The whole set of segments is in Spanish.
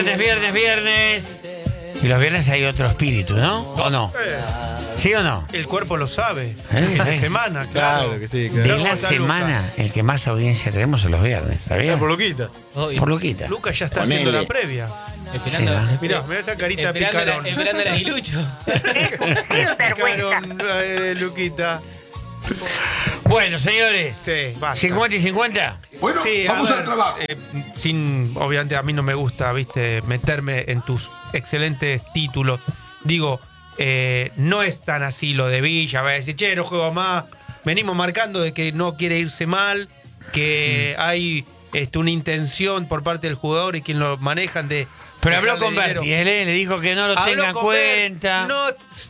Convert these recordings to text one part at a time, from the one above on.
Viernes. Y los viernes hay otro espíritu, ¿no? ¿O no? ¿Sí o no? El cuerpo lo sabe. ¿Eh? La semana, claro. Que sí, De claro. la semana, el que más audiencia tenemos son los viernes, ¿sabías? Por Luquita. Por Luquita. Lucas ya está haciendo la previa. Esperando, Sí, Mirá, mirá esa carita picarón. esperando el aguilucho. Picarón, Luquita. Bueno, señores. Sí, basta. 50 y 50. Bueno, Sí, vamos a ver, al trabajo. Obviamente a mí no me gusta, viste, meterme en tus excelentes títulos. Digo, no es tan así lo de Villa, va a decir, che, no juego más. Venimos marcando de que no quiere irse mal, que hay una intención por parte del jugador y quien lo manejan de... Pero habló dejarle con dinero. Berti, le dijo que no lo Habló tenga en con cuenta. No,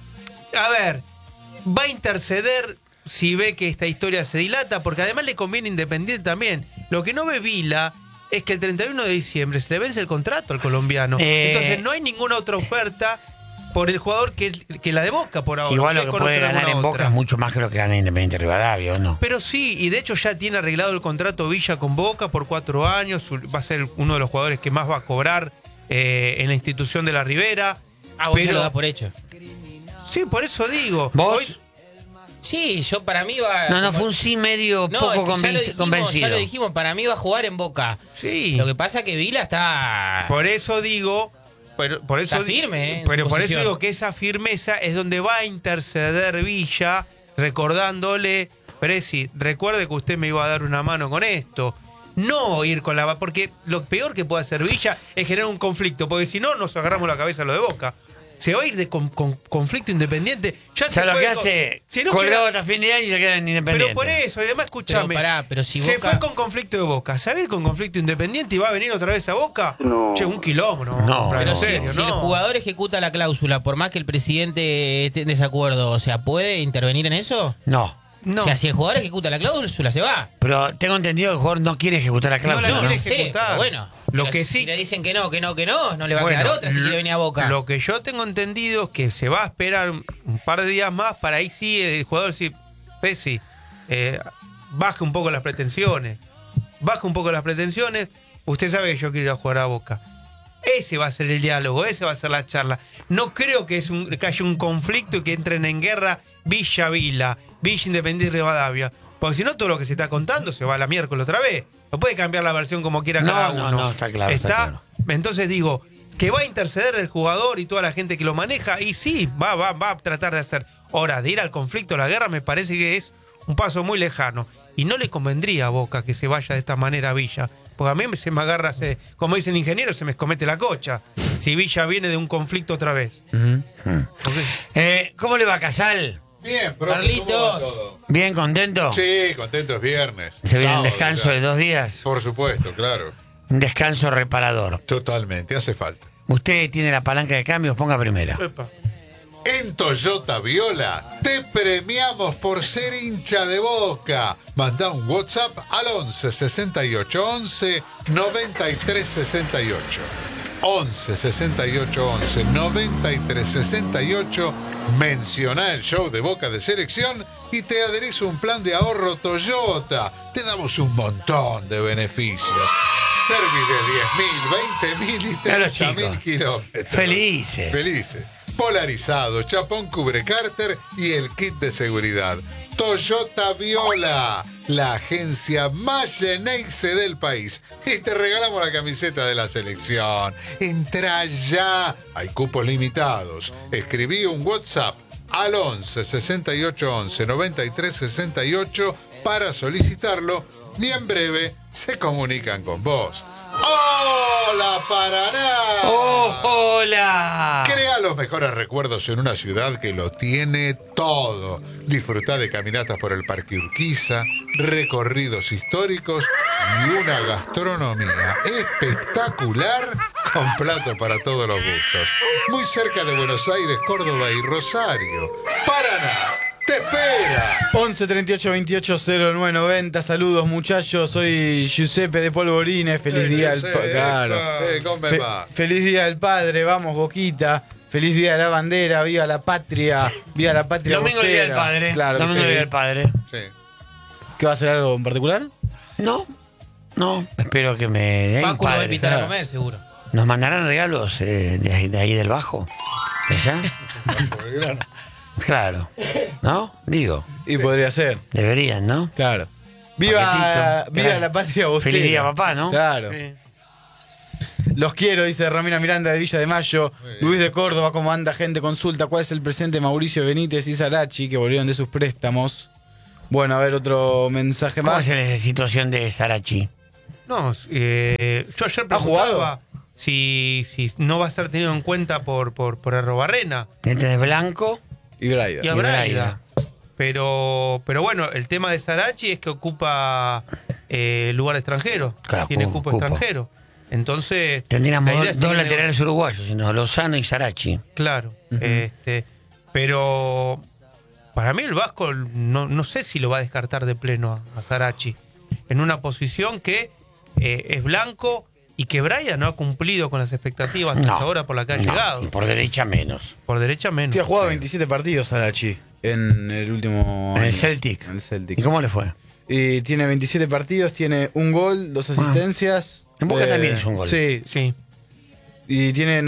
a ver, va a interceder si ve que esta historia se dilata, porque además le conviene Independiente también. Lo que no ve Vila es que el 31 de diciembre se le vence el contrato al colombiano. Entonces no hay ninguna otra oferta por el jugador que la de Boca por ahora. Igual lo que Ustedes puede conocen ganar en alguna Boca otra. es mucho más que lo que gana Independiente Rivadavia, ¿o no? Pero sí, y de hecho ya tiene arreglado el contrato Villa con Boca por 4 años. Va a ser uno de los jugadores que más va a cobrar en la institución de la Ribera. Vos ya lo das por hecho. Sí, por eso digo. ¿Vos? Hoy- Sí, yo para mí va... No, fue un sí medio poco es que ya lo convencido. Ya lo dijimos, para mí va a jugar en Boca. Sí. Lo que pasa es que Vila está... Por eso digo, por eso Está firme, pero en su por eso posición. digo que esa firmeza es donde va a interceder Villa, recordándole, Presi, recuerde que usted me iba a dar una mano con esto. No ir con la... Porque lo peor que puede hacer Villa es generar un conflicto, porque si no, nos agarramos la cabeza a lo de Boca. Se va a ir de con conflicto Independiente. Ya se ¿Sabes lo fue que con- hace? si no Colgado queda- hasta fin de año y se queda en Independiente. Pero por eso, y además escúchame. Pero pará, pero si se Boca- fue con conflicto de Boca. ¿Se va a ir con conflicto Independiente y va a venir otra vez a Boca? No. Che, un kilómetro. No, Pero en si, serio, si no. el jugador ejecuta la cláusula, por más que el presidente esté en desacuerdo, o sea, ¿puede intervenir en eso? No. No. O sea, si el jugador ejecuta la cláusula, se va. Pero tengo entendido que el jugador no quiere ejecutar la cláusula, la ¿no? quiere No sé, ejecutar. pero bueno. Lo Pero que si sí- le dicen que no le va a Bueno, quedar otra si quiere venir a Boca. Lo que yo tengo entendido es que se va a esperar un par de días más para ahí sí el jugador sí, Pesci, baje un poco las pretensiones. Baje un poco las pretensiones. Usted sabe que yo quiero ir a jugar a Boca. Ese va a ser el diálogo, ese va a ser la charla. No creo que haya un conflicto y que entren en guerra Villa Independiente y Rivadavia. Porque si no, todo lo que se está contando se va a la miércoles otra vez. No puede cambiar la versión como quiera No, cada no, uno. no, está claro, está claro. Entonces digo, que va a interceder el jugador y toda la gente que lo maneja, y sí, va a tratar de hacer. Ahora, de ir al conflicto, a la guerra, me parece que es un paso muy lejano. Y no le convendría a Boca que se vaya de esta manera a Villa. Porque a mí se me agarra, como dicen ingenieros, se me escomete la cocha. Si Villa viene de un conflicto otra vez. ¿Cómo le va, Casal? Bien, profe, Carlitos. ¿cómo va todo? ¿Bien, contento? Sí, contento, es viernes. ¿Se viene un Sábado descanso ya. de 2 días? Por supuesto, claro. Un descanso reparador. Totalmente, hace falta. Usted tiene la palanca de cambios, ponga primera. Epa. En Toyota Viola te premiamos por ser hincha de Boca. Manda un WhatsApp al 11 68 11 93 68. 11 68 11 93 68. Menciona el show de Boca de Selección y te adherís a un plan de ahorro Toyota. Te damos un montón de beneficios. Service de 10.000, 20.000 y A los 30.000 chicos. kilómetros. Felices. Felices. Polarizado, chapón cubre cárter y el kit de seguridad. Toyota Viola, la agencia más Geneise del país. Y te regalamos la camiseta de la selección. Entra ya. Hay cupos limitados. Escribí un WhatsApp al 11 68 11 93 68 para solicitarlo y en breve se comunican con vos. ¡Hola, Paraná! ¡Oh, hola! Crea los mejores recuerdos en una ciudad que lo tiene todo. Disfrutá de caminatas por el Parque Urquiza, recorridos históricos y una gastronomía espectacular con platos para todos los gustos. Muy cerca de Buenos Aires, Córdoba y Rosario. Paraná, te espera. 11 38 28 09 90. Saludos, muchachos. Soy Giuseppe de Polvorines. Feliz día del padre. Claro. ¿Cómo va? Feliz día del padre. Vamos, Boquita. Feliz día de la bandera. Viva la patria. Viva la patria. Domingo Día del bostera. Padre. Claro que Domingo sí. Día del Padre. Sí. ¿Qué va a hacer algo en particular? No, espero que me den Paco lo va a padre. invitar a comer, seguro. ¿Nos mandarán regalos de ahí del Bajo? ¿De allá? Claro. ¿No? Digo. Y podría ser. Deberían, ¿no? Claro. Viva la patria bostera. Feliz día, papá, ¿no? Claro. Sí. Los quiero, dice Romina Miranda de Villa de Mayo. Luis de Córdoba, ¿cómo anda, gente? Consulta, ¿cuál es el presente de Mauricio Benítez y Sarachi, que volvieron de sus préstamos? Bueno, a ver, otro mensaje ¿Cómo más. es la situación de Sarachi? No, yo ayer preguntaba jugado? si no va a ser tenido en cuenta por Arrobarrena Entre Blanco Y Braida. y a Braida. Pero bueno, el tema de Sarachi es que ocupa lugar extranjero. Claro, Tiene cupo. cupo extranjero. Entonces, tendríamos la idea es dos seguir laterales uruguayos, sino Lozano y Sarachi. Claro. Pero para mí el Vasco no sé si lo va a descartar de pleno a Sarachi. En una posición que es Blanco y que Braida no ha cumplido con las expectativas hasta ahora por la que ha llegado. Y por derecha menos. Por derecha menos. Sí, ha jugado 27 partidos Sarachi en el último En el año. Celtic. En el Celtic. ¿Y cómo le fue? Y tiene 27 partidos, tiene un gol, 2 asistencias. En Boca también es un gol. Sí, Sí. y tiene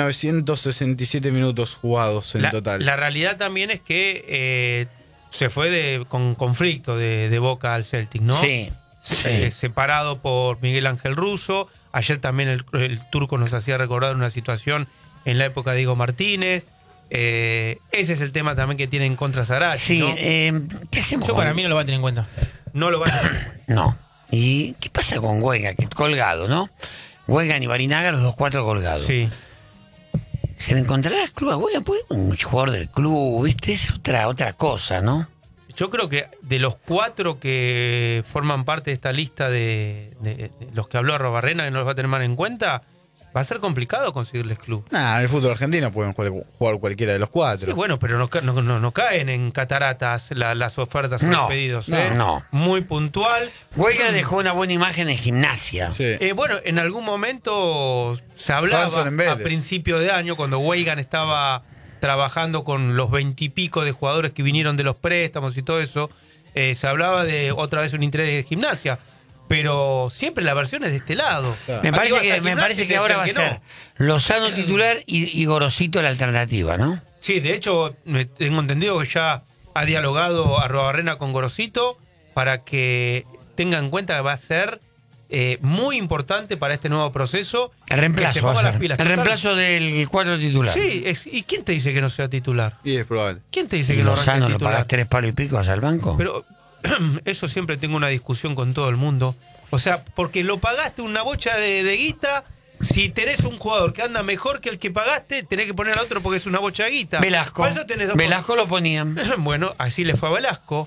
967 minutos jugados en total. La realidad también es que se fue con conflicto de Boca al Celtic, ¿no? Sí. Separado por Miguel Ángel Russo. Ayer también el turco nos hacía recordar una situación en la época de Diego Martínez. Ese es el tema también que tiene en contra Sarachi, Sí, ¿no? ¿qué hacemos Yo con- para mí no lo va a tener en cuenta. No lo van a... No. ¿Y qué pasa con Huega? Que colgado, ¿no? Huega y Barinaga, los dos 4 colgados. Sí. ¿Se le encontrará el club a Huega? Pues un jugador del club, ¿viste? Es otra cosa, ¿no? Yo creo que de los 4 que forman parte de esta lista de los que habló Arrobarrena, que no los va a tener más en cuenta, va a ser complicado conseguirles club. Nah, en el fútbol argentino pueden jugar cualquiera de los 4. Sí, bueno, pero no caen en cataratas las ofertas o No, los pedidos. no. Muy puntual. Huega dejó una buena imagen en Gimnasia. Sí. Bueno, en algún momento se hablaba Hanson en Vélez. a principio de año, cuando Weigan estaba trabajando con los 20 y pico de jugadores que vinieron de los préstamos y todo eso, se hablaba de otra vez un interés de Gimnasia. Pero siempre la versión es de este lado. Claro. Me Aquí parece vas a que Gimnasia y te ahora va a dicen que ser Lozano titular y Gorosito la alternativa, ¿no? Sí, de hecho, tengo entendido que ya ha dialogado Arrobarrena con Gorosito para que tenga en cuenta que va a ser muy importante para este nuevo proceso. El reemplazo que se va ponga a las ser. pilas. El Total. reemplazo del 4 titular. Sí, ¿y quién te dice que no sea titular? Y es probable. ¿Quién te dice Y que no arranque Lozano lo titular? pagas 3 palos y pico, vas al banco. Pero eso siempre tengo una discusión con todo el mundo. O sea, porque lo pagaste una bocha de guita. Si tenés un jugador que anda mejor que el que pagaste, tenés que poner a otro porque es una bocha de guita. Velasco. Por eso tenés dos Velasco lo ponían. Bueno, así le fue a Velasco.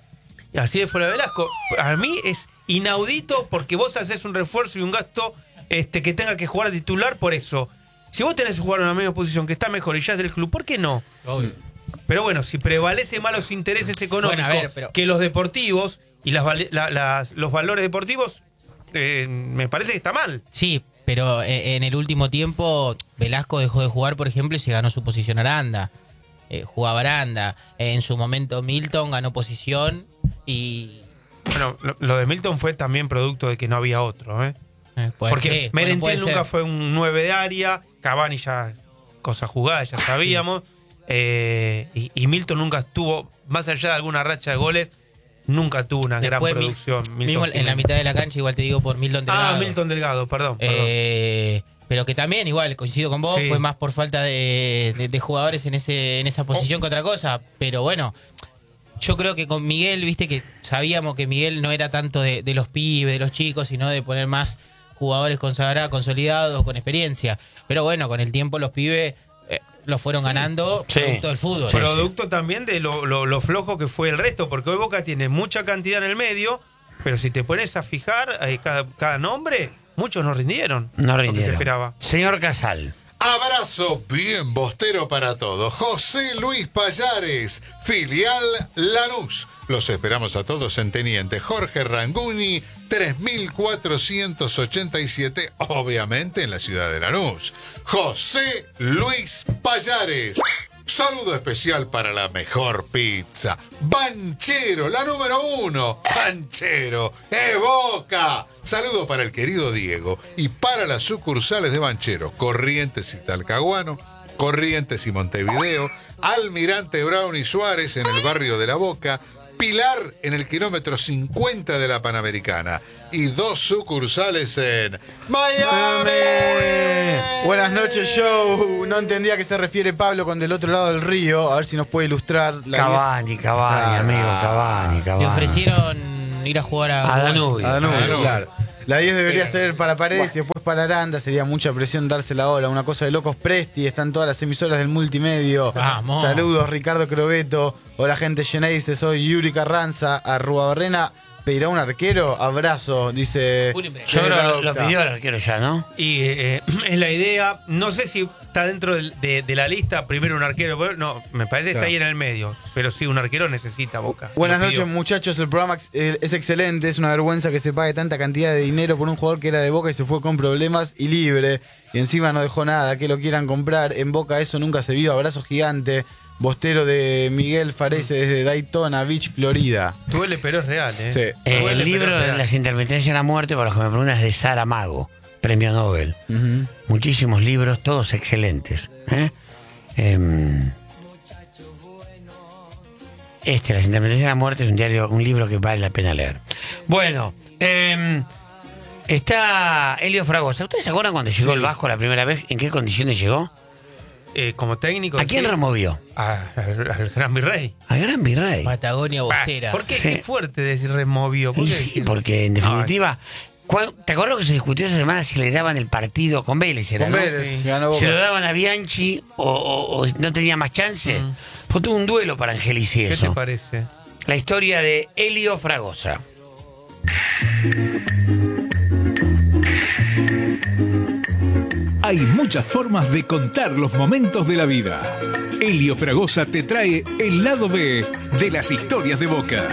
Y así le fue a Velasco. A mí es inaudito porque vos haces un refuerzo y un gasto que tenga que jugar titular por eso. Si vos tenés que jugar en la misma posición que está mejor y ya es del club, ¿por qué no? Obvio. Pero bueno, si prevalece más los intereses económicos Bueno, a ver, pero- que los deportivos y los valores deportivos, me parece que está mal. Sí, pero en el último tiempo Velasco dejó de jugar, por ejemplo, y se ganó su posición Aranda. Jugaba Aranda. En su momento Milton ganó posición y... Bueno, lo de Milton fue también producto de que no había otro, ¿eh? puede Porque ser, bueno, Merentiel puede nunca ser. fue un 9 de área, Cavani ya cosa jugada, ya sabíamos, y Milton nunca estuvo, más allá de alguna racha de goles, nunca tuvo una Después, gran producción. Milton mismo en la Jiménez. mitad de la cancha, igual te digo por Milton Delgado. Milton Delgado, perdón. Pero que también, igual, coincido con vos, Sí. fue más por falta de jugadores en esa posición que otra cosa. Pero bueno, yo creo que con Miguel, viste que sabíamos que Miguel no era tanto de los pibes, de los chicos, sino de poner más jugadores consagrados, consolidados, con experiencia. Pero bueno, con el tiempo los pibes los fueron ganando Sí. producto del fútbol. Producto también de lo flojo que fue el resto, porque hoy Boca tiene mucha cantidad en el medio, pero si te pones a fijar cada nombre, muchos no rindieron. No Lo que se rindieron. esperaba. Señor Casal. Abrazo bien bostero para todos. José Luis Payares, filial Lanús. Los esperamos a todos en Teniente Jorge Ranguni, 3487, obviamente en la ciudad de Lanús. José Luis Payares. Saludo especial para la mejor pizza. Banchero, la número 1. Banchero, es Boca. Saludo para el querido Diego y para las sucursales de Banchero, Corrientes y Talcahuano, Corrientes y Montevideo, Almirante Brown y Suárez en el barrio de La Boca, Pilar en el kilómetro 50 de la Panamericana y 2 sucursales en Miami. Buenas noches, show. No entendía a qué se refiere Pablo con del otro lado del río. A ver si nos puede ilustrar. Cavani, amigo, Cavani. Le ofrecieron ir a jugar a Danubio. Claro. La 10 debería ser para Paredes y después para Aranda. Sería mucha presión darse la ola. Una cosa de locos Presti. Están todas las emisoras del multimedio. Vamos. Saludos, Ricardo Crobeto. Hola, gente Geneise. Soy Yuri Carranza. Arruabarrena. ¿Pedirá un arquero? Abrazo, dice. Yo creo que lo pidió el arquero ya, ¿no? Y es la idea. No sé si está dentro de la lista primero un arquero. No, me parece que está ahí en el medio. Pero sí, un arquero necesita Boca. Buenas noches, muchachos. El programa es excelente. Es una vergüenza que se pague tanta cantidad de dinero por un jugador que era de Boca y se fue con problemas y libre. Y encima no dejó nada. Que lo quieran comprar. En Boca eso nunca se vio. Abrazo gigante. Bostero de Miguel Farese desde Daytona Beach, Florida. Duele, pero es real, ¿eh? Sí. El libro de las intermitencias de la muerte, para los que me preguntan, es de Sara Mago, premio Nobel. Muchísimos libros, todos excelentes. Las intermitencias de la muerte es un libro que vale la pena leer. Bueno, está Elio Fragosa. ¿Ustedes se acuerdan cuando llegó el Vasco la primera vez? ¿En qué condiciones llegó? Como técnico. ¿A quién removió? Al Gran Virrey. Al Gran Virrey. Patagonia Bostera. ¿Por qué? Sí. Qué fuerte decir removió. ¿Por Y qué sí, decir? porque en definitiva, ¿te acuerdas que se discutió esa semana si le daban el partido con Vélez? Con ¿no? Vélez, Sí. ganó Boca. ¿Se lo daban a Bianchi o no tenía más chance? Fue todo un duelo para Angelici ¿Qué te eso. parece? La historia de Elio Fragosa. Hay muchas formas de contar los momentos de la vida. Elio Fragosa te trae el lado B de las historias de Boca.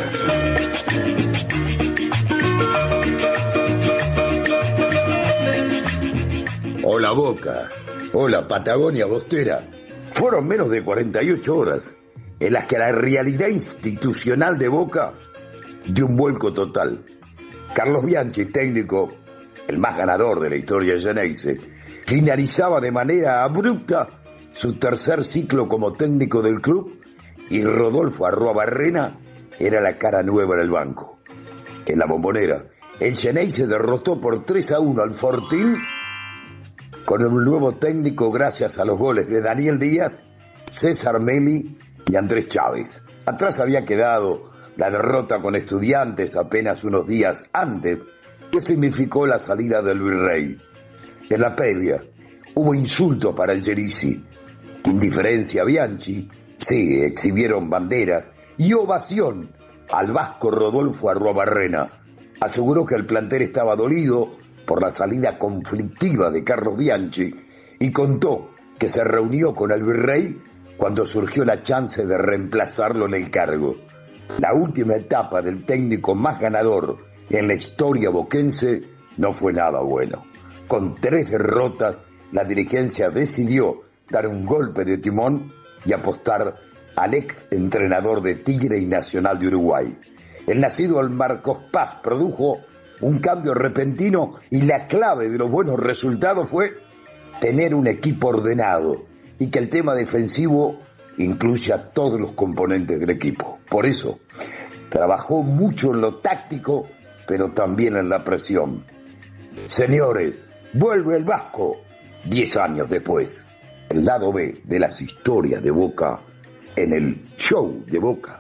Hola Boca, hola Patagonia Bostera. Fueron menos de 48 horas en las que la realidad institucional de Boca dio un vuelco total. Carlos Bianchi, técnico, el más ganador de la historia Geneise, finalizaba de manera abrupta su tercer ciclo como técnico del club y Rodolfo Arruabarrena era la cara nueva en el banco. En la Bombonera, el Geneise derrotó por 3-1 al Fortín con un nuevo técnico gracias a los goles de Daniel Díaz, César Meli y Andrés Chávez. Atrás había quedado la derrota con Estudiantes apenas unos días antes, que significó la salida del Virrey. En la previa hubo insultos para el Genesi, indiferencia a Bianchi, sí, exhibieron banderas y ovación al vasco Rodolfo Arruabarrena. Aseguró que el plantel estaba dolido por la salida conflictiva de Carlos Bianchi y contó que se reunió con el Virrey cuando surgió la chance de reemplazarlo en el cargo. La última etapa del técnico más ganador en la historia boquense no fue nada bueno. Con 3 derrotas, la dirigencia decidió dar un golpe de timón y apostar al ex entrenador de Tigre y Nacional de Uruguay. El nacido al Marcos Paz produjo un cambio repentino y la clave de los buenos resultados fue tener un equipo ordenado y que el tema defensivo incluya a todos los componentes del equipo. Por eso, trabajó mucho en lo táctico, pero también en la presión. Señores, vuelve el Vasco 10 años después. El lado B de las historias de Boca en el show de Boca.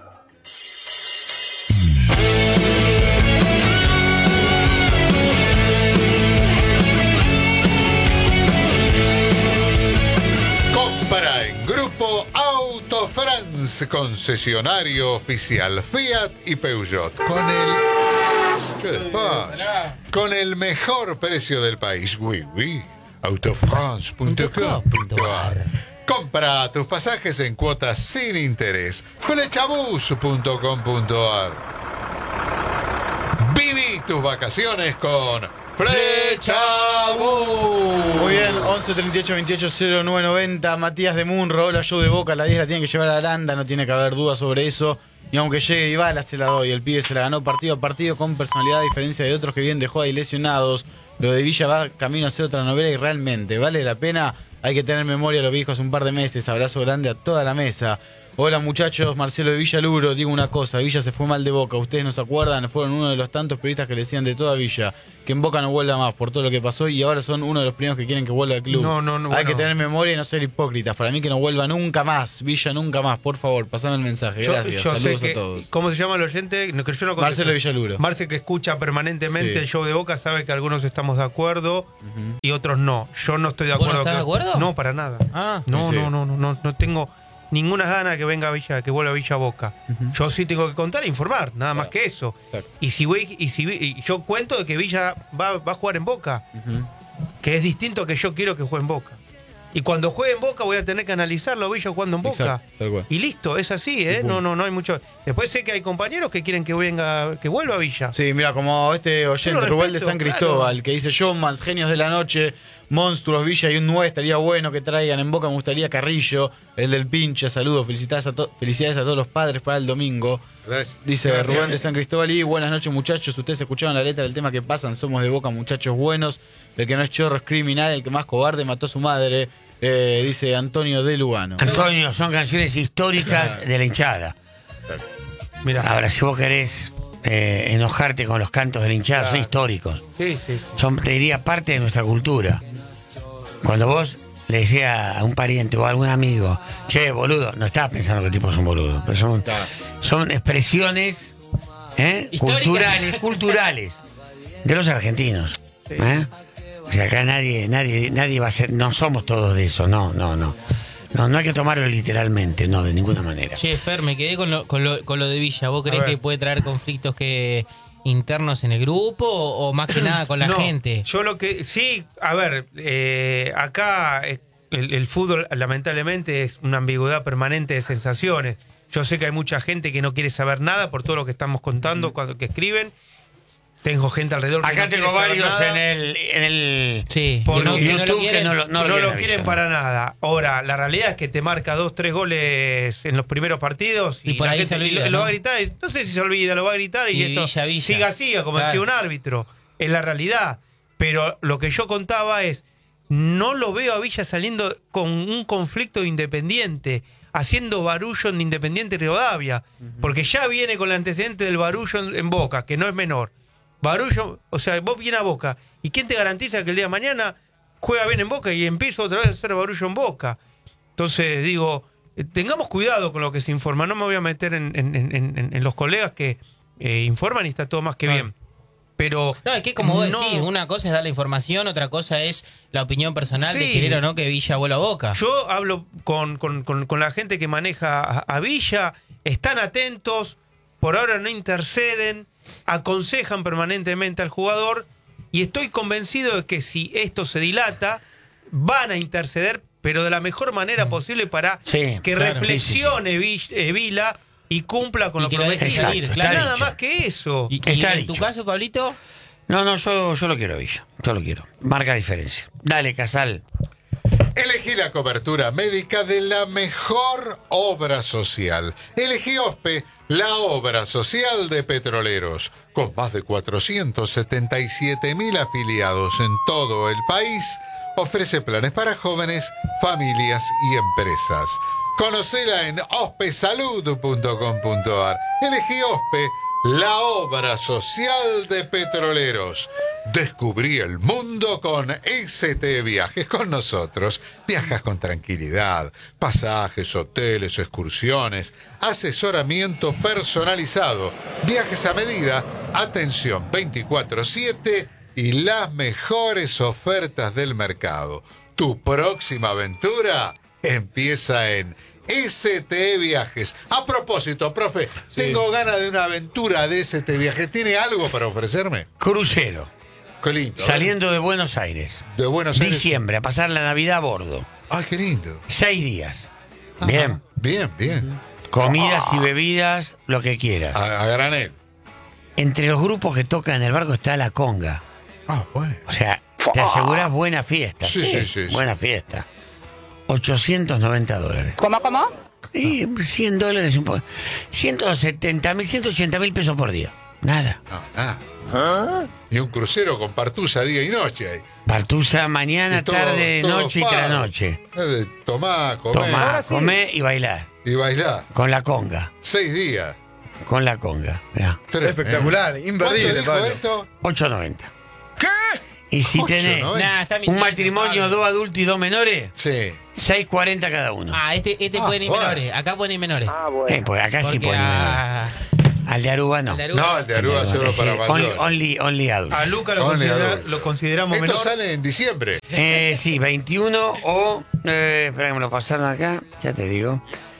Compra en Grupo Auto France, concesionario oficial Fiat y Peugeot. Con el mejor precio del país. Autofrance.com.ar. Compra tus pasajes en cuotas sin interés. Flechabus.com.ar. Viví tus vacaciones con Flecha Bus. Muy bien, 11 38 28 09 90. Matías de Munro, la show de Boca, la 10 la tiene que llevar a Aranda, no tiene que haber duda sobre eso. Y aunque llegue Dybala se la doy, el pibe se la ganó partido a partido con personalidad, a diferencia de otros que bien dejó ahí lesionados. Lo de Villa va camino a ser otra novela y realmente vale la pena. Hay que tener memoria, lo que dijo hace un par de meses. Abrazo grande a toda la mesa. Hola muchachos, Marcelo de Villa Luro. Digo una cosa, Villa se fue mal de Boca. Ustedes no se acuerdan, fueron uno de los tantos periodistas que le decían de toda Villa que en Boca no vuelva más por todo lo que pasó y ahora son uno de los primeros que quieren que vuelva al club. No, Hay que tener memoria y no ser hipócritas. Para mí que no vuelva nunca más. Villa nunca más, por favor, pasame el mensaje. Gracias, yo saludos sé que, a todos. ¿cómo se llama el oyente? No, que yo no contesto. Marcelo Villaluro. Marce, que escucha permanentemente Sí. el show de Boca, sabe que algunos estamos de acuerdo y otros no. Yo no estoy de ¿Vos no acuerdo. estás de acuerdo? No, para nada. Ah. No, Sí. no tengo ninguna gana que venga a Villa, que vuelva a Villa Boca. Yo sí tengo que contar e informar, nada más que eso. Exacto. Y yo cuento de que Villa va a jugar en Boca, que es distinto a que yo quiero que juegue en Boca. Y cuando juegue en Boca voy a tener que analizarlo a Villa jugando en Boca. Exacto, tal cual. Y listo, es así, ¿eh? No hay mucho. Después sé que hay compañeros que quieren que vuelva a Villa. Sí, mira, como este oyente, Yo lo Rubén de respeto, San Cristóbal, claro. que dice: Showmans, genios de la noche, monstruos, Villa y un 9, estaría bueno que traigan en Boca, me gustaría Carrillo, el del pinche, saludos, felicidades a todos los padres para el domingo. Gracias. Dice Gracias. Rubén de San Cristóbal y buenas noches muchachos, ustedes escucharon la letra del tema que pasan, somos de Boca muchachos buenos, el que no es chorro es criminal, el que más cobarde mató a su madre, dice Antonio de Lugano. Antonio, son canciones históricas de la hinchada. Mira. Ahora, si vos querés enojarte con los cantos de la hinchada, son históricos. Sí. Son, te diría, parte de nuestra cultura. Cuando vos le decías a un pariente o a algún amigo, che, boludo, no estás pensando que tipos son boludos, pero son expresiones Históricas. culturales de los argentinos. ¿Eh? O sea, acá nadie va a ser, no somos todos de eso, no hay que tomarlo literalmente, no, de ninguna manera. Che, Fer, me quedé con lo de Villa. ¿Vos creés ver. que puede traer conflictos internos en el grupo o más que nada con la No, gente? Yo lo que. Sí, a ver, acá el fútbol lamentablemente es una ambigüedad permanente de sensaciones. Yo sé que hay mucha gente que no quiere saber nada por todo lo que estamos contando cuando que escriben. Tengo gente alrededor que Acá no tengo quiere saber varios nada. en el Sí, Por que no YouTube lo que quieren. no No lo quieren avisar. para nada. Ahora, la realidad es que te marca 2-3 goles en los primeros partidos Y por la ahí gente se olvida, lo ¿no? va a gritar. No sé si se olvida, lo va a gritar y, Y esto Villa. siga, como Claro. decía un árbitro. Es la realidad. Pero lo que yo contaba es, no lo veo a Villa saliendo con un conflicto de Independiente, haciendo barullo en Independiente y Rivadavia. Porque ya viene con el antecedente del barullo en Boca, que no es menor. Barullo, o sea, vos vienes a Boca. ¿Y quién te garantiza que el día de mañana juega bien en Boca y empieza otra vez a hacer barullo en Boca? Entonces, digo, tengamos cuidado con lo que se informa. No me voy a meter en los colegas que informan y está todo más que bien. Pero No, es que como vos no- decís, una cosa es dar la información, otra cosa es la opinión personal de Sí. querer o no que Villa vuelva a Boca. Yo hablo con la gente que maneja a Villa, están atentos, por ahora no interceden, aconsejan permanentemente al jugador y estoy convencido de que si esto se dilata, van a interceder, pero de la mejor manera posible para Sí, que claro, reflexione Vila y cumpla con Y lo que lo deje prometido. salir, Exacto, claro. está Nada dicho. más que eso. Y Está en tu dicho. caso, Pablito, No, yo lo quiero, Villa. Yo lo quiero. Marca diferencia. Dale, Casal. Elegí la cobertura médica de la mejor obra social. Elegí OSPE, la obra social de petroleros. Con más de 477.000 afiliados en todo el país, ofrece planes para jóvenes, familias y empresas. Conocela en ospesalud.com.ar. Elegí OSPE, la obra social de petroleros. Descubrí el mundo con ST Viajes. Con nosotros viajas con tranquilidad. Pasajes, hoteles, excursiones, asesoramiento personalizado, viajes a medida, atención 24/7 y las mejores ofertas del mercado. Tu próxima aventura empieza en ST Viajes. A propósito, profe, tengo ganas de una aventura de ST Viajes. ¿Tiene algo para ofrecerme? Crucero. Qué lindo. Saliendo de Buenos Aires. de Buenos Aires. Diciembre, a pasar la Navidad a bordo. Ay, qué lindo. 6 días. Ajá. Bien. Bien. Comidas y bebidas, lo que quieras. A granel. Entre los grupos que tocan en el barco está La Conga. Ah, bueno. O sea, te aseguras buena fiesta. Sí. Buena fiesta. $890. ¿Cómo? Y $100, un poco. 170.000, 180.000 pesos por día. Nada. No, nada. Y un crucero con partusa día y noche ahí. Partusa mañana, Y todo- tarde, todo noche y pago. trasnoche. Tomá, comé. Tomá, comé y bailar. Y bailá. Con la conga. 6 días. Con la conga. Mirá. 3, Espectacular, imperdible, ¿Cuánto dijo Pablo. esto? 890. ¿Qué? Y si tenés 8.90. Nah, está un mintiendo, matrimonio, Pablo. 2 adultos y 2 menores, Sí. 640 cada uno. Este pueden ir bueno. menores. Acá pueden ir menores. Pues acá sí Porque ponen menores. Al de Aruba no. al de Aruba- No, el de Aruba solo Sí, para mayores. only adults. A Luca Only adults. lo consideramos Esto menor. sale en diciembre. Sí, 21 o... espera que me lo pasaron acá, ya te digo.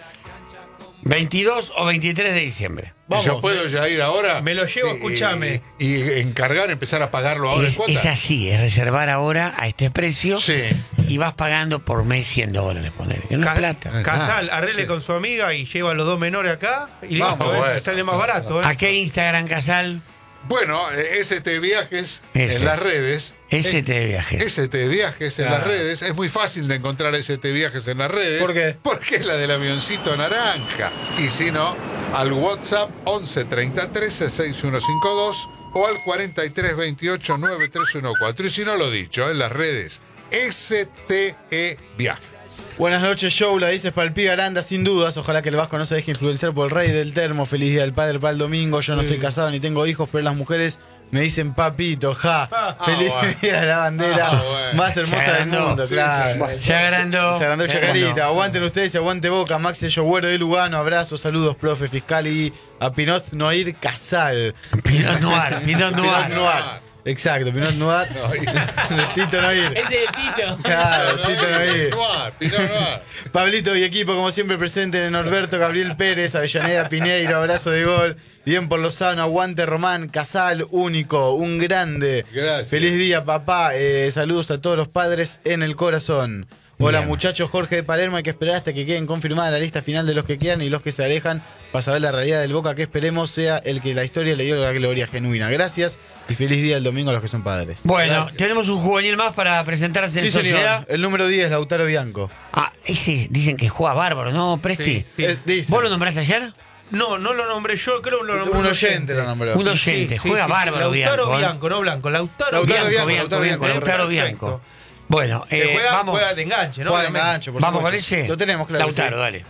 22 o 23 de diciembre. Y yo puedo ya ir ahora. Me lo llevo, escúchame. Y encargar, empezar a pagarlo ahora en Es cuotas. así, es reservar ahora a este precio Sí. y vas pagando por mes $100, poner, que no es plata. Casal, Ah, arregle sí. con su amiga y lleva a los 2 menores acá. Y Vamos, listo, bueno. sale más barato. ¿A qué Instagram, Casal? Bueno, ST Viajes Ese. en las redes. ST Viajes. ST Viajes en las redes. Es muy fácil de encontrar ST Viajes en las redes. ¿Por qué? Porque es la del avioncito naranja. Y si no, al WhatsApp 11 33 6152 o al 43 28 9314. Y si no, lo dicho, en las redes STE Viajes. Buenas noches, show, la dices para el pibe Aranda, sin dudas. Ojalá que el Vasco no se deje influenciar por el rey del termo. Feliz día del padre para el domingo. Yo no estoy casado ni tengo hijos, pero las mujeres me dicen papito, ja. Feliz bueno. día de la bandera Bueno. más hermosa Se del agrandó. mundo, Sí, claro. Se agrandó. Se agrandó Se Chacarita. agrandó. Aguanten ustedes y aguante Boca. Maxi Yogüero de Lugano. Abrazos, saludos, profe fiscal y a Pinot Noir Casal. Pinot Noir, Pinot Pinot Noir. Noir. Exacto, Pinot Noir. Tito Noir. Ese de Tito. Claro, Tito Noir. Pinot Noir. Pablito y equipo, como siempre, presente en Norberto, Gabriel Pérez, Avellaneda, Pineiro, abrazo de gol. Bien por Lozano, aguante Román, Casal, único, un grande. Gracias. Feliz día, papá. Saludos a todos los padres en el corazón. Hola, Bien. muchachos, Jorge de Palermo. Hay que esperar hasta que queden confirmada la lista final de los que quedan y los que se alejan para saber la realidad del Boca, que esperemos sea el que la historia le dio la gloria genuina. Gracias y feliz día el domingo a los que son padres. Bueno, Gracias. tenemos un juvenil más para presentarse Sí, en sociedad. señor. El número 10, Lautaro Bianco. Ese dicen que juega bárbaro, ¿no, Presti? Sí. Dice. ¿Vos lo nombraste ayer? No lo nombré yo, creo que lo nombré Un oyente lo nombró. Un oyente, juega bárbaro Lautaro Bianco. Bianco, no Blanco. Lautaro Lautaro Bianco, Bianco. Lautaro Bianco, Lautaro Perfecto. Bianco. Bueno, Que vamos, juega de enganche, ¿no? Juega de Obviamente. enganche, por vamos con supuesto. ese. Lo tenemos, claro. Lautaro, sí. dale.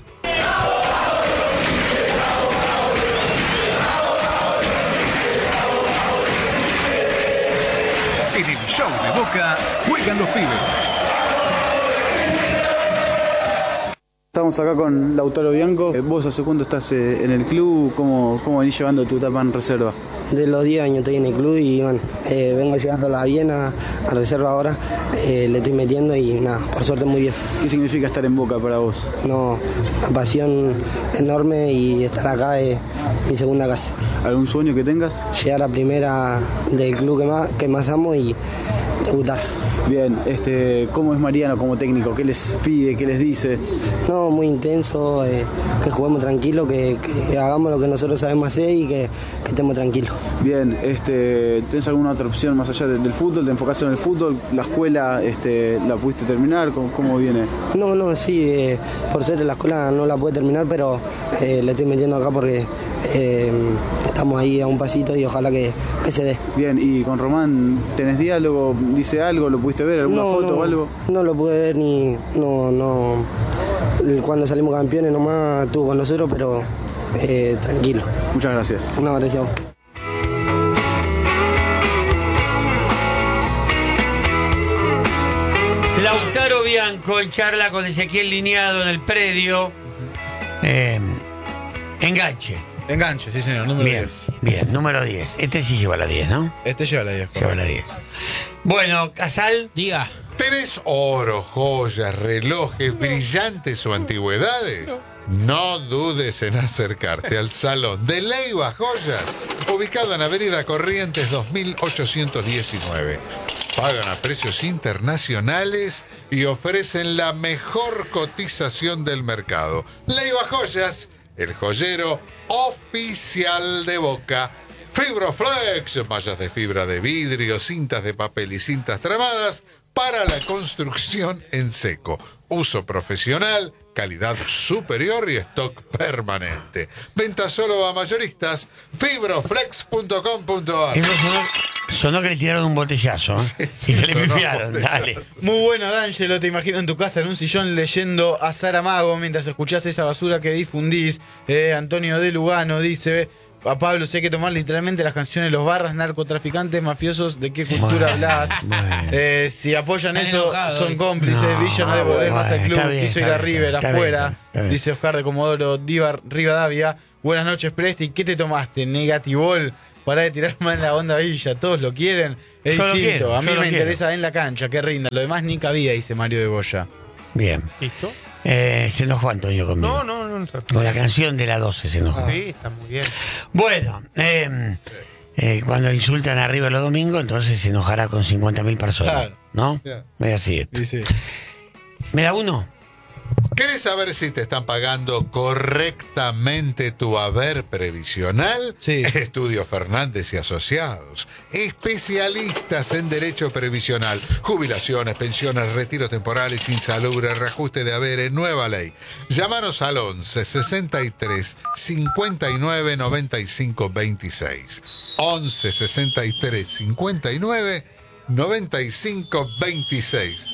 En el show de Boca juegan los pibes. Estamos acá con Lautaro Bianco. ¿Vos hace cuánto estás en el club? ¿Cómo venís llevando tu etapa en reserva? De los 10 años estoy en el club y bueno, vengo llevándola bien a reserva ahora, le estoy metiendo y nada, por suerte muy bien. ¿Qué significa estar en Boca para vos? No, una pasión enorme y estar acá es mi segunda casa. ¿Algún sueño que tengas? Llegar a primera del club que más amo y debutar. Bien, ¿cómo es Mariano como técnico? ¿Qué les pide? ¿Qué les dice? No, muy intenso, que juguemos tranquilo, que hagamos lo que nosotros sabemos hacer y que estemos tranquilos. Bien, ¿tenés alguna otra opción más allá del fútbol? ¿Te enfocás en el fútbol? ¿La escuela la pudiste terminar? ¿Cómo viene? No, sí, por suerte la escuela no la pude terminar, pero le estoy metiendo acá porque estamos ahí a un pasito y ojalá que se dé. Bien, ¿y con Román tenés diálogo? ¿Dice algo? ¿Lo pudiste ver? ¿Alguna foto o algo? No lo pude ver ni... No. Cuando salimos campeones nomás estuvo con nosotros, pero tranquilo. Muchas gracias. Una gracias a vos. Lautaro Bianco en charla con Ezequiel Lineado en el predio. Enganche. Enganche, sí señor, número Bien, 10. bien, número 10. Este sí lleva la 10, ¿no? Este lleva la 10. Lleva la 10. Bueno, Casal. Diga. ¿Tenés oro, joyas, relojes, brillantes o antigüedades? No dudes en acercarte al Salón de Leiva Joyas, ubicado en Avenida Corrientes 2819. Pagan a precios internacionales y ofrecen la mejor cotización del mercado. Leiva Joyas, el joyero oficial de Boca. Fibroflex, mallas de fibra de vidrio, cintas de papel y cintas tramadas para la construcción en seco. Uso profesional, calidad superior y stock permanente. Venta solo a mayoristas. Fibroflex.com.ar. Eso sonó que le tiraron un botellazo, ¿eh? Sí, y que le sonó pifiaron, botellazo. dale. Muy bueno, D'Angelo, te imagino en tu casa en un sillón leyendo a Saramago mientras escuchás esa basura que difundís. Antonio de Lugano dice: a Pablo, si hay que tomar literalmente las canciones de los barras, narcotraficantes, mafiosos, ¿de qué cultura hablas? Si apoyan Están eso, enojados son hoy. cómplices. No, Villa no debe volver más al club, está bien, quiso ir está a bien, River está bien, afuera, está bien. dice Oscar de Comodoro Rivadavia. Buenas noches, Presti. ¿Qué te tomaste? Negativol. Pará de tirar mal la onda Villa. Todos lo quieren. Es Yo lo distinto. quiero, A mí yo lo me quiero. interesa en la cancha, que rinda. Lo demás ni cabía, dice Mario de Goya. Bien. ¿Listo? Se enojó Antonio conmigo. No. Con la canción de la 12 se enojó. Sí, está muy bien. Bueno, cuando insultan a River los domingos, entonces se enojará con 50.000 personas. Claro. ¿No? Yeah. Es así. Dice. ¿Me da uno? ¿Querés saber si te están pagando correctamente tu haber previsional? Sí. Estudio Fernández y Asociados. Especialistas en derecho previsional, jubilaciones, pensiones, retiros temporales, insalubres, reajuste de haberes, nueva ley. Llámanos al 11 63 59 95 26. 11 63 59 95 26.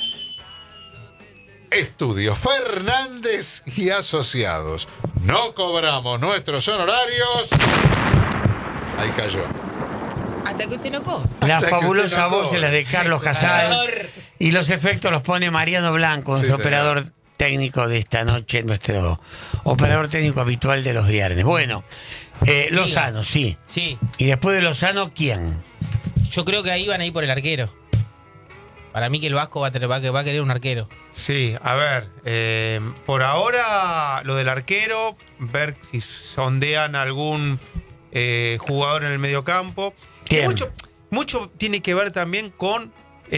Estudio Fernández y Asociados. No cobramos nuestros honorarios. Ahí cayó. Hasta que usted enojó. La Hasta que fabulosa usted no voz cobre. es la de Carlos Casal. Y los efectos los pone Mariano Blanco, nuestro Sí, operador técnico de esta noche, nuestro operador técnico habitual de los viernes. Bueno, Lozano, sí. Sí, Y después de Lozano, ¿quién? yo creo que ahí van a ir por el arquero. Para mí que el Vasco va a querer un arquero. Sí, a ver, por ahora lo del arquero, ver si sondean algún jugador en el mediocampo. ¿Quién? Mucho tiene que ver también con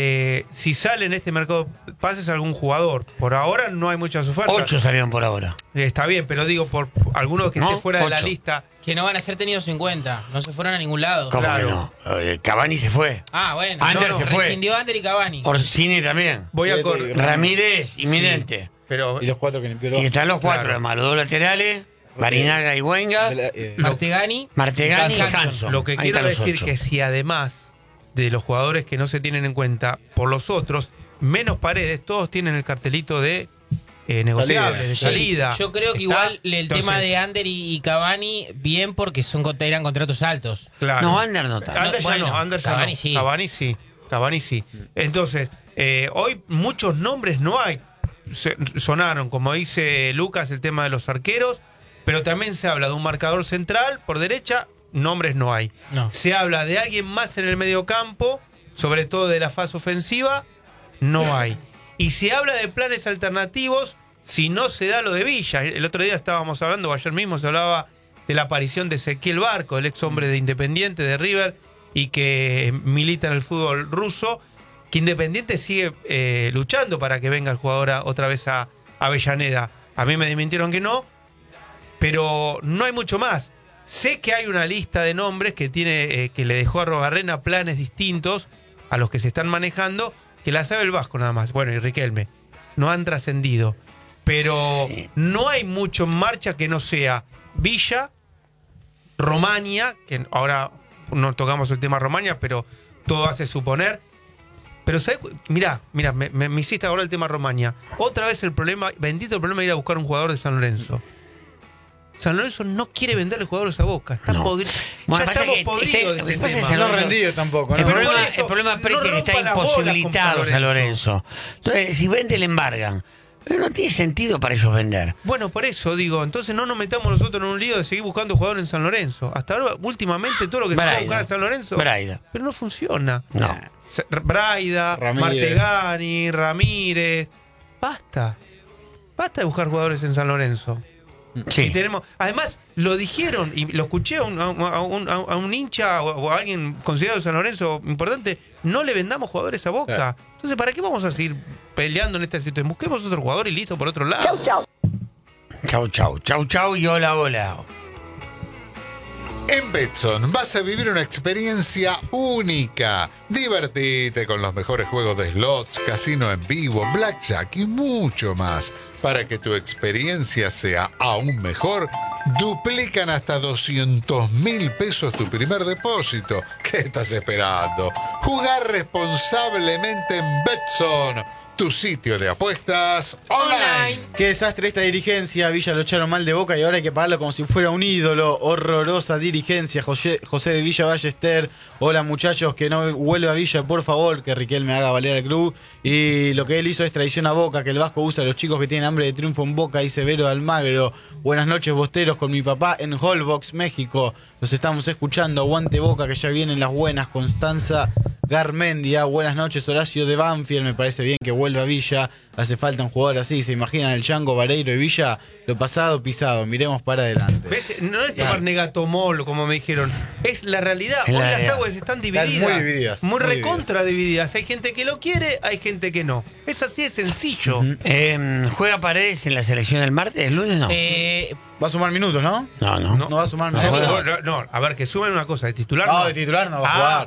si sale en este mercado de pases algún jugador. Por ahora no hay muchas ofertas. 8 salieron por ahora. Está bien, pero digo, por algunos que No, esté fuera de la 8. lista. Que no van a ser tenidos en cuenta. No se fueron a ningún lado. ¿Cómo Claro. que no? Cavani se fue. Ah, bueno. Ander se fue. Rescindió Ander y Cavani. Orsini también. Voy a Sí, correr. Ramírez, inminente. Pero Y los cuatro que limpió. Y están los cuatro, Claro. además, los dos laterales, Barinaga y Wenga, Martegani. Martegani y Hanson. Hanson. lo que Ahí quiero están los decir 8. que si además de los jugadores que no se tienen en cuenta por los otros, menos Paredes, todos tienen el cartelito de negociable, de Sí, salida. yo creo que Está, igual el entonces, tema de Ander y Cavani, bien porque eran contratos altos. Claro. No, Ander no está. Ander ya Bueno, no, Ander ya Cavani no. sí. Cavani sí. Entonces, hoy muchos nombres no hay. Sonaron, como dice Lucas, el tema de los arqueros, pero también se habla de un marcador central por derecha, nombres no hay. No. Se habla de alguien más en el mediocampo, sobre todo de la fase ofensiva, no hay. Y se habla de planes alternativos si no se da lo de Villa. El otro día estábamos hablando, o ayer mismo se hablaba de la aparición de Ezequiel Barco, el ex hombre de Independiente, de River, y que milita en el fútbol ruso, que Independiente sigue luchando para que venga el jugador otra vez a Avellaneda. A mí me desmintieron que no, pero no hay mucho más. Sé que hay una lista de nombres que tiene que le dejó a Robarrena planes distintos a los que se están manejando, que la sabe el Vasco nada más. Bueno, y Riquelme. No han trascendido. Pero Sí. no hay mucho en marcha que no sea Villa, Romania, que ahora no tocamos el tema Romania, pero todo hace suponer. Pero ¿sabes? Mirá, me hiciste ahora el tema Romania. Otra vez el problema, bendito el problema de ir a buscar un jugador de San Lorenzo. San Lorenzo no quiere venderle jugadores a Boca. Está No. podrido. Bueno, Ya pasa estamos que podridos este- de este pasa que tema. San No Lorenzo- rendido tampoco, El ¿no? Pero problema, por eso, el problema Preti, no es que está rompa las bolas con imposibilitado San San Lorenzo. Entonces, si vende, le embargan. Pero no tiene sentido para ellos vender. Bueno, por eso digo, entonces no nos metamos nosotros en un lío de seguir buscando jugadores en San Lorenzo. Hasta ahora, últimamente, todo lo que se Braida. puede buscar en San Lorenzo. Braida. Pero no funciona. No. Braida, Ramírez. Martegani, Ramírez. Basta. Basta de buscar jugadores en San Lorenzo. Sí. Y tenemos, además, lo dijeron y lo escuché a un hincha o a alguien considerado de San Lorenzo importante. No le vendamos jugadores a Boca. Claro. Entonces, ¿para qué vamos a seguir peleando en esta situación? Busquemos otro jugador y listo por otro lado. Chau, chau. Chau, chau y hola, hola. En Betson vas a vivir una experiencia única. Divertite con los mejores juegos de slots, casino en vivo, blackjack y mucho más. Para que tu experiencia sea aún mejor, duplican hasta 200.000 pesos tu primer depósito. ¿Qué estás esperando? Jugar responsablemente en Betson, tu sitio de apuestas online. Qué desastre esta dirigencia. Villa lo echaron mal de Boca y ahora hay que pagarlo como si fuera un ídolo. Horrorosa dirigencia. José de Villa Ballester. Hola muchachos, que no vuelva a Villa, por favor, que Riquelme haga valer al club. Y lo que él hizo es traición a Boca, que el Vasco usa a los chicos que tienen hambre de triunfo en Boca, y Severo de Almagro. Buenas noches, bosteros, con mi papá en Holbox, México. Los estamos escuchando. Aguante Boca, que ya vienen las buenas. Constanza Garmendia. Buenas noches, Horacio de Banfield. Me parece bien que vuelva a Villa. Hace falta un jugador así. ¿Se imaginan el Chango, Vareiro y Villa? Lo pasado, pisado. Miremos para adelante. ¿Ves? No es tomar negatomol, como me dijeron. Es la realidad. Es Hoy la las realidad. aguas están divididas. Están muy divididas, Muy muy recontra divididas. Hay gente que lo quiere, hay gente que no. Es así de sencillo. ¿Juega Paredes en la selección el martes? ¿El lunes no? Va a sumar minutos, ¿no? No. No va a sumar No, minutos. no, a ver, que sumen una cosa. De titular No, no. de titular no va a jugar.